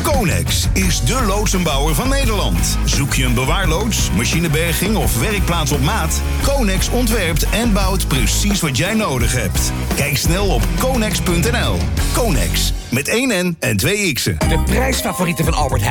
Conex is de loodsenbouwer van Nederland. Zoek je een bewaarloods, machineberging of werkplaats op maat? Conex ontwerpt en bouwt precies wat jij nodig hebt. Kijk snel op conex.nl. Conex, met 1 N en 2 X'en. De prijsfavorieten van Albert Heijn.